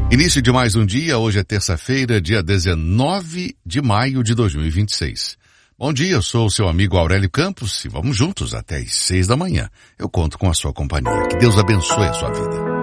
Início de mais um dia, hoje é terça-feira, dia 19 de maio de 2026. Bom dia, eu sou o seu amigo Aurélio Campos e vamos juntos até às 6 da manhã. Eu conto com a sua companhia. Que Deus abençoe a sua vida.